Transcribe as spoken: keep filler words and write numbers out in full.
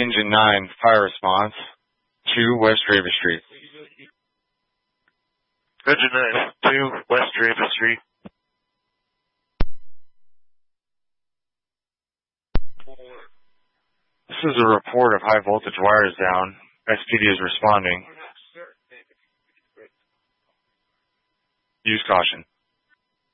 Engine nine, fire response, two West Draven Street. Engine nine, two West Draven Street. This is a report of high voltage wires down. S P D is responding. Use caution.